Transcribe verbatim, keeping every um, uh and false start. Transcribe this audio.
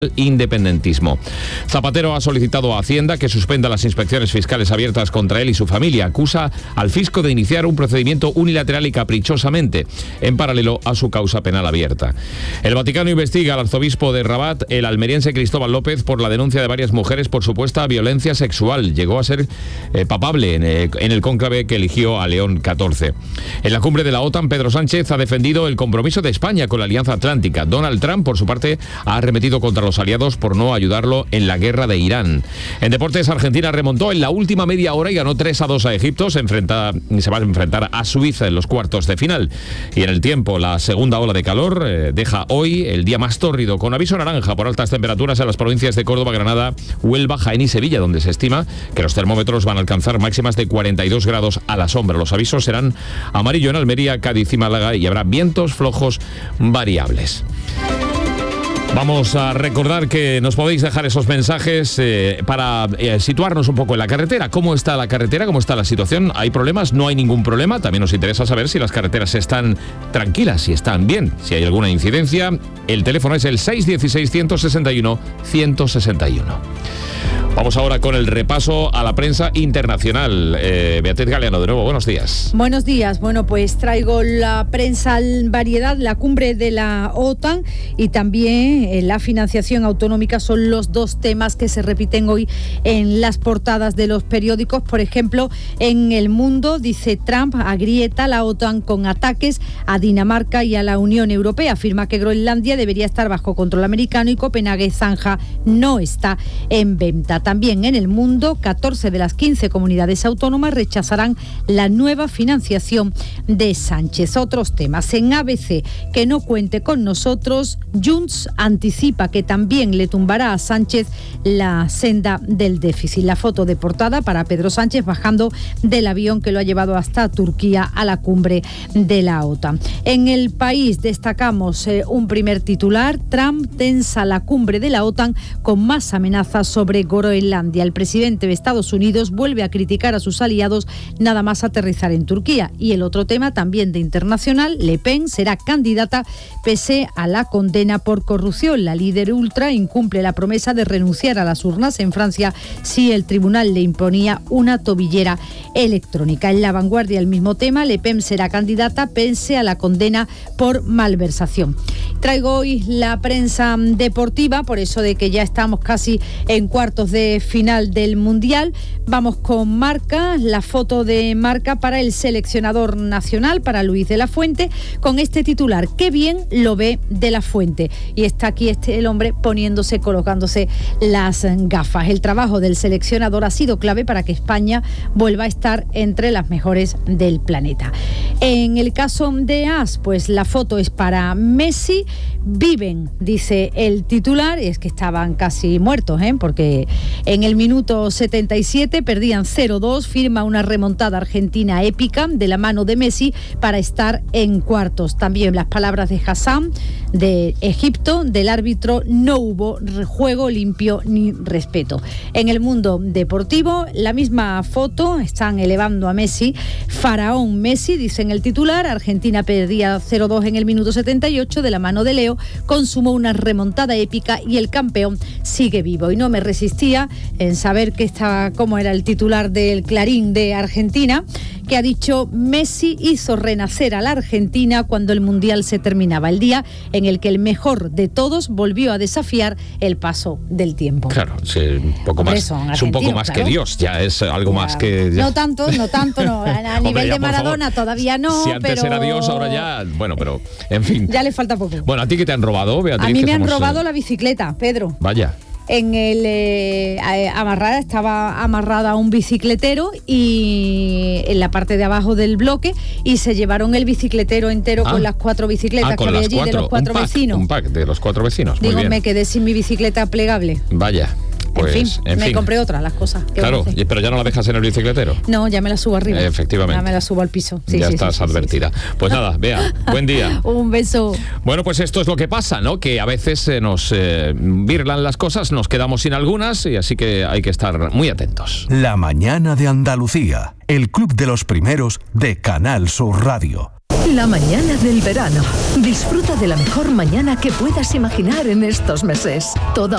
independentismo. Zapatero ha solicitado a Hacienda que suspenda las inspecciones fiscales abiertas contra él y su familia. Acusa al fisco de iniciar un procedimiento unilateral y caprichosamente, en paralelo a su causa penal abierta. El Vaticano investiga al arzobispo de Rabat, el almeriense Cristóbal López, por la denuncia de varias mujeres por supuesta violencia sexual. Llegó a ser eh, papable en, eh, en el cónclave que eligió a León catorce. En la cumbre de la OTAN, Pedro Sánchez ha defendido el compromiso de España con la Alianza Atlántica. Donald Trump, por su parte, ha arremetido contra los aliados por no ayudarlo en la guerra de Irán. En deportes, Argentina remontó en la última media hora y ganó tres a dos a Egipto. Se, enfrenta, se va a enfrentar a Suiza en los cuartos de final. Y en el tiempo, la segunda ola de calor eh, deja hoy el día más tórrido, con aviso naranja por altas temperaturas en las provincias de Córdoba, Granada, Huelva, Jaén y Sevilla, donde se estima que los termómetros van a alcanzar máximas de cuarenta y dos grados a la sombra. Los avisos serán amarillo en Almería, Cádiz y Málaga, y habrá vientos flojos variables. Vamos a recordar que nos podéis dejar esos mensajes eh, para eh, situarnos un poco en la carretera. ¿Cómo está la carretera? ¿Cómo está la situación? ¿Hay problemas? ¿No hay ningún problema? También nos interesa saber si las carreteras están tranquilas, si están bien, si hay alguna incidencia. El teléfono es el seis uno seis, uno seis uno, uno seis uno. Vamos ahora con el repaso a la prensa internacional. Eh, Beatriz Galeano, de nuevo, buenos días. Buenos días. Bueno, pues traigo la prensa en variedad, la cumbre de la OTAN y también eh, la financiación autonómica son los dos temas que se repiten hoy en las portadas de los periódicos. Por ejemplo, en El Mundo dice Trump agrieta la OTAN con ataques a Dinamarca y a la Unión Europea. Afirma que Groenlandia debería estar bajo control americano y Copenhague Zanja no está en venta. También en El Mundo, catorce de las quince comunidades autónomas rechazarán la nueva financiación de Sánchez. Otros temas. En A B C, que no cuente con nosotros, Junts anticipa que también le tumbará a Sánchez la senda del déficit. La foto de portada para Pedro Sánchez bajando del avión que lo ha llevado hasta Turquía a la cumbre de la OTAN. En El País destacamos eh, un primer titular: Trump tensa la cumbre de la OTAN con más amenazas sobre Groenlandia. El presidente de Estados Unidos vuelve a criticar a sus aliados nada más aterrizar en Turquía. Y el otro tema también de internacional, Le Pen será candidata pese a la condena por corrupción. La líder ultra incumple la promesa de renunciar a las urnas en Francia si el tribunal le imponía una tobillera electrónica. En La Vanguardia el mismo tema, Le Pen será candidata pese a la condena por malversación. Traigo hoy la prensa deportiva, por eso de que ya estamos casi en cuartos de final del Mundial. Vamos con Marca, la foto de Marca para el seleccionador nacional, para Luis de la Fuente, con este titular: qué bien lo ve de la Fuente. Y está aquí este el hombre poniéndose, colocándose las gafas. El trabajo del seleccionador ha sido clave para que España vuelva a estar entre las mejores del planeta. En el caso de As, pues la foto es para Messi. Viven, dice el titular, y es que estaban casi muertos, ¿eh? Porque en el minuto setenta y siete perdían cero dos, firma una remontada argentina épica de la mano de Messi para estar en cuartos. También las palabras de Hassan, de Egipto, del árbitro: no hubo juego limpio ni respeto. En el mundo deportivo, la misma foto, están elevando a Messi, faraón Messi, dice en el titular. Argentina perdía cero dos en el minuto setenta y ocho, de la mano de Leo consumó una remontada épica y el campeón sigue vivo. Y no me resistía en saber que estaba, cómo era el titular del Clarín de Argentina, que ha dicho: Messi hizo renacer a la Argentina cuando el Mundial se terminaba, el día en el que el mejor de todos volvió a desafiar el paso del tiempo. Claro, sí, un poco Hombre, más, es un poco más claro. que Dios, ya es algo ya, más que... Ya. No tanto, no tanto, no. A, a nivel Hombre, ya, de Maradona favor. Todavía no, Si antes pero... era Dios, ahora ya... Bueno, pero, en fin. Ya le falta poco. Bueno, ¿a ti qué te han robado, Beatriz? A mí me han somos, robado eh... la bicicleta, Pedro. Vaya. En el eh, amarrada, estaba amarrada a un bicicletero y en la parte de abajo del bloque, y se llevaron el bicicletero entero ah. con las cuatro bicicletas ah, que había allí cuatro. de los cuatro un pack, vecinos. Un pack de los cuatro vecinos. Digo, Muy bien. Me quedé sin mi bicicleta plegable. Vaya. Pues, en fin, en me fin. compré otra, las cosas. Claro, pero ya no la dejas en el bicicletero. No, ya me la subo arriba. Efectivamente. Ya me la subo al piso. Sí, ya sí, estás sí, advertida. Sí, sí. Pues nada, Bea, buen día. Un beso. Bueno, pues esto es lo que pasa, ¿no? Que a veces se nos eh, virlan las cosas, nos quedamos sin algunas, y así que hay que estar muy atentos. La mañana de Andalucía, el club de los primeros de Canal Sur Radio. La mañana del verano. Disfruta de la mejor mañana que puedas imaginar en estos meses. Toda